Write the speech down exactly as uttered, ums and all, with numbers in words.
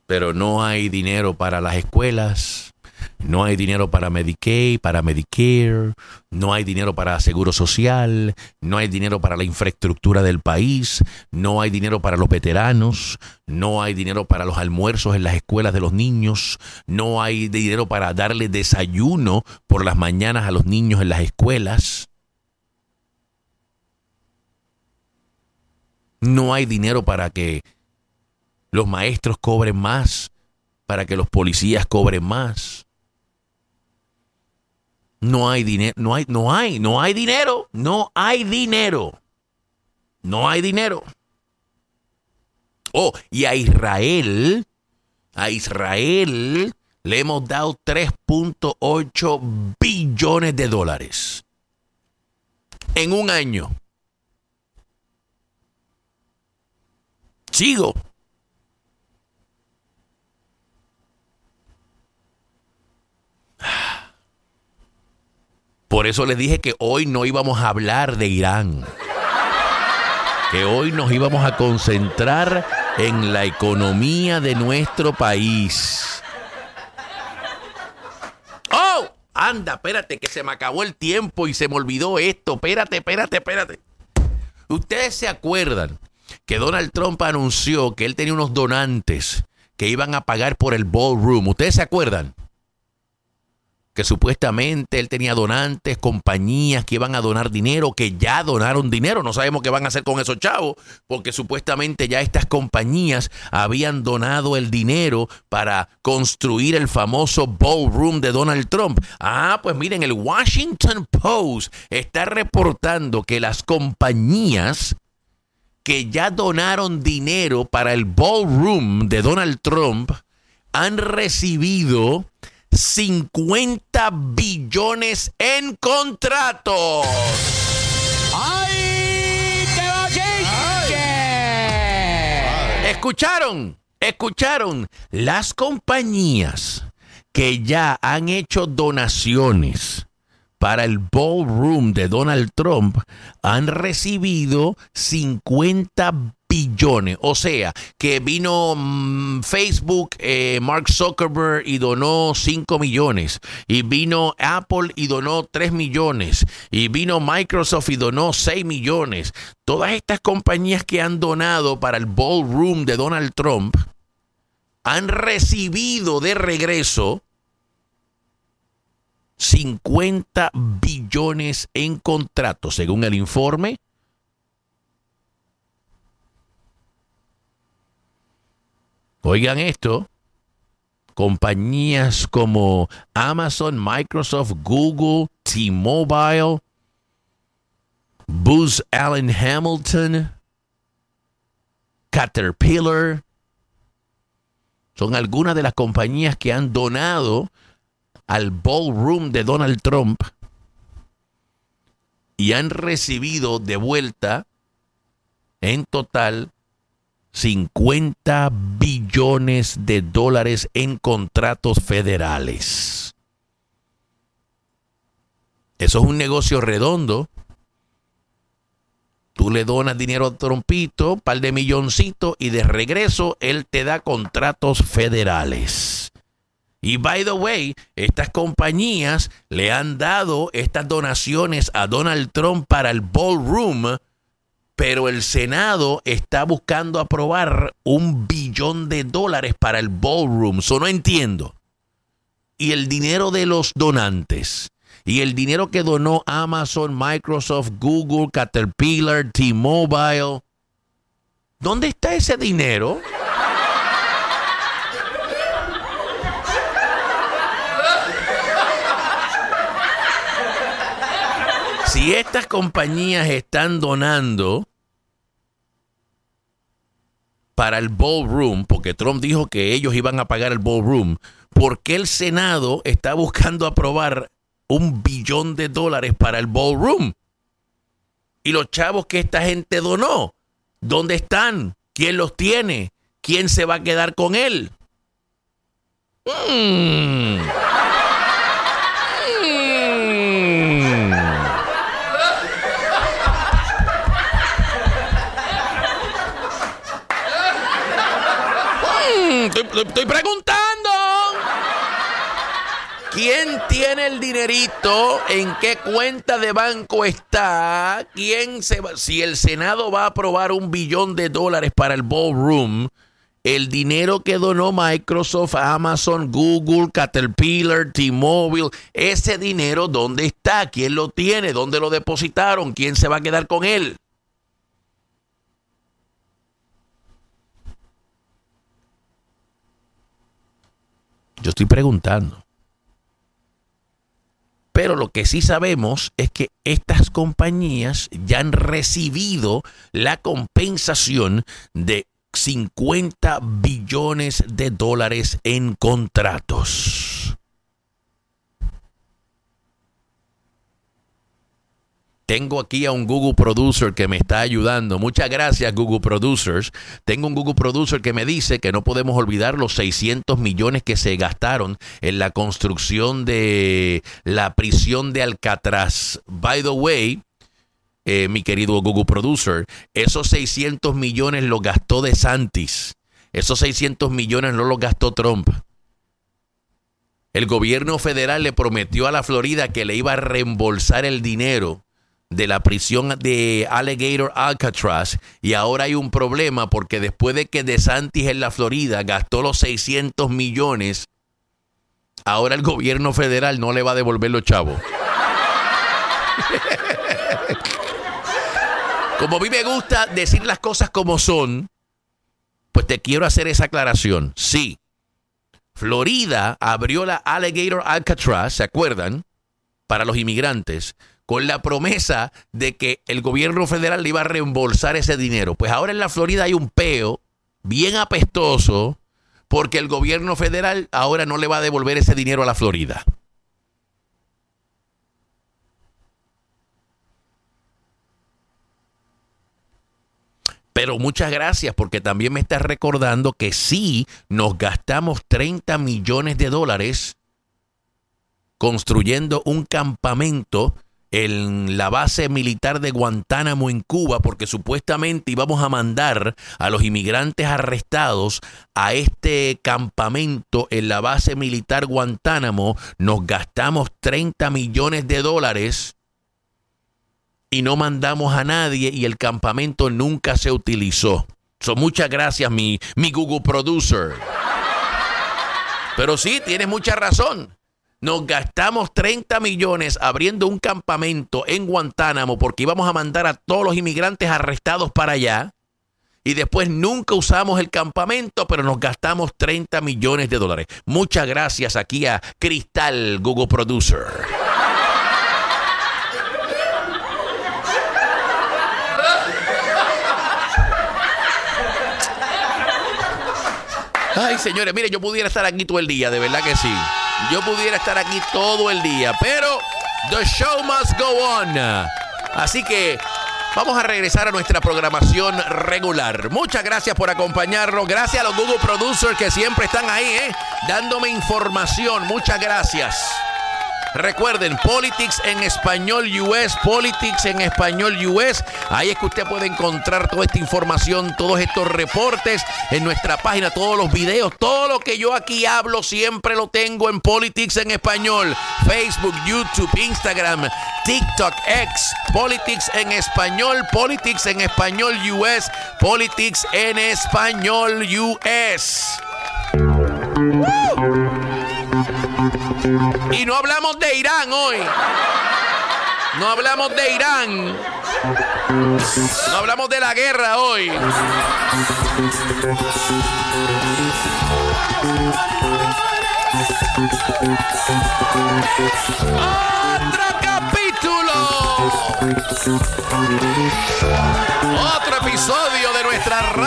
pero no hay dinero para las escuelas, no hay dinero para Medicaid, para Medicare, no hay dinero para Seguro Social, no hay dinero para la infraestructura del país, no hay dinero para los veteranos, no hay dinero para los almuerzos en las escuelas de los niños, no hay dinero para darle desayuno por las mañanas a los niños en las escuelas. No hay dinero para que los maestros cobren más, para que los policías cobren más. No hay dinero, no hay, no hay, no hay dinero, no hay dinero, no hay dinero. Oh, y a Israel, a Israel le hemos dado tres punto ocho billones de dólares en un año. Sigo. Por eso les dije que hoy no íbamos a hablar de Irán. Que hoy nos íbamos a concentrar en la economía de nuestro país. ¡Oh! Anda, espérate, que se me acabó el tiempo y se me olvidó esto. Espérate, espérate, espérate. Ustedes se acuerdan que Donald Trump anunció que él tenía unos donantes que iban a pagar por el ballroom. ¿Ustedes se acuerdan? Que supuestamente él tenía donantes, compañías que iban a donar dinero, que ya donaron dinero. No sabemos qué van a hacer con esos chavos, porque supuestamente ya estas compañías habían donado el dinero para construir el famoso ballroom de Donald Trump. Ah, pues miren, el Washington Post está reportando que las compañías que ya donaron dinero para el ballroom de Donald Trump han recibido cincuenta billones en contratos. ¡Ay, qué bochinche! ¿Escucharon? ¿Escucharon? Las compañías que ya han hecho donaciones para el ballroom de Donald Trump han recibido cincuenta billones. O sea, que vino mmm, Facebook, eh, Mark Zuckerberg, y donó cinco millones. Y vino Apple y donó tres millones. Y vino Microsoft y donó seis millones. Todas estas compañías que han donado para el ballroom de Donald Trump han recibido de regreso cincuenta billones en contratos, según el informe. Oigan esto, compañías como Amazon, Microsoft, Google, T-Mobile, Booz Allen Hamilton, Caterpillar, son algunas de las compañías que han donado al ballroom de Donald Trump y han recibido de vuelta en total cincuenta billones de dólares en contratos federales. Eso es un negocio redondo. Tú le donas dinero a Trumpito, un par de milloncitos, y de regreso él te da contratos federales. Y by the way, estas compañías le han dado estas donaciones a Donald Trump para el ballroom, pero el Senado está buscando aprobar un billón de dólares para el ballroom. Eso no entiendo. Y el dinero de los donantes, y el dinero que donó Amazon, Microsoft, Google, Caterpillar, T-Mobile, ¿dónde está ese dinero? Si estas compañías están donando para el ballroom, porque Trump dijo que ellos iban a pagar el ballroom, ¿por qué el Senado está buscando aprobar un billón de dólares para el ballroom? Y los chavos que esta gente donó, ¿dónde están? ¿Quién los tiene? ¿Quién se va a quedar con él? Mm. estoy, estoy preguntando. ¿Quién tiene el dinerito? ¿En qué cuenta de banco está? ¿Quién se va? Si el Senado va a aprobar un billón de dólares para el ballroom, el dinero que donó Microsoft, Amazon, Google, Caterpillar, T-Mobile, ese dinero, ¿dónde está? ¿Quién lo tiene? ¿Dónde lo depositaron? ¿Quién se va a quedar con él? Yo estoy preguntando. Pero lo que sí sabemos es que estas compañías ya han recibido la compensación de cincuenta billones de dólares en contratos. Tengo aquí a un Google Producer que me está ayudando. Muchas gracias, Google Producers. Tengo un Google Producer que me dice que no podemos olvidar los seiscientos millones que se gastaron en la construcción de la prisión de Alcatraz. By the way, eh, mi querido Google Producer, esos seiscientos millones los gastó DeSantis. Esos seiscientos millones no los gastó Trump. El gobierno federal le prometió a la Florida que le iba a reembolsar el dinero de la prisión de Alligator Alcatraz, y ahora hay un problema porque después de que DeSantis en la Florida gastó los seiscientos millones, ahora el gobierno federal no le va a devolver los chavos. Como a mí me gusta decir las cosas como son, pues te quiero hacer esa aclaración. Sí, Florida abrió la Alligator Alcatraz, ¿se acuerdan? Para los inmigrantes, con la promesa de que el gobierno federal le iba a reembolsar ese dinero. Pues ahora en la Florida hay un peo bien apestoso porque el gobierno federal ahora no le va a devolver ese dinero a la Florida. Pero muchas gracias porque también me estás recordando que sí nos gastamos treinta millones de dólares construyendo un campamento en la base militar de Guantánamo en Cuba, porque supuestamente íbamos a mandar a los inmigrantes arrestados a este campamento en la base militar Guantánamo. Nos gastamos treinta millones de dólares y no mandamos a nadie y el campamento nunca se utilizó. So, muchas gracias, mi, mi Google Producer. Pero sí, tienes mucha razón. Nos gastamos treinta millones abriendo un campamento en Guantánamo porque íbamos a mandar a todos los inmigrantes arrestados para allá. Y después nunca usamos el campamento, pero nos gastamos treinta millones de dólares. Muchas gracias aquí a Cristal, Google Producer. Ay, señores, mire, yo pudiera estar aquí todo el día, de verdad que sí. Yo pudiera estar aquí todo el día, pero the show must go on. Así que vamos a regresar a nuestra programación regular. Muchas gracias por acompañarnos. Gracias a los Google Producers que siempre están ahí, ¿eh? dándome información. Muchas gracias. Recuerden, Politics en Español U S, Politics en Español U S. Ahí es que usted puede encontrar toda esta información, todos estos reportes en nuestra página, todos los videos, todo lo que yo aquí hablo siempre lo tengo en Politics en Español. Facebook, YouTube, Instagram, TikTok, X, Politics en Español, Politics en Español U S, Politics en Español U S. ¡Woo! Y no hablamos de Irán hoy. No hablamos de Irán. No hablamos de la guerra hoy. ¡Otro capítulo! Otro episodio de nuestra radio.